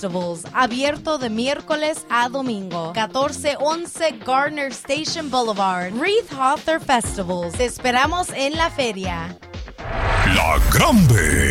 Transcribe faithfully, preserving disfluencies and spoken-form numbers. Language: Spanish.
Festivals, abierto de miércoles a domingo. catorce once Gardner Station Boulevard. Reith Hawthorne Festivals. Te esperamos en la feria. La Grande.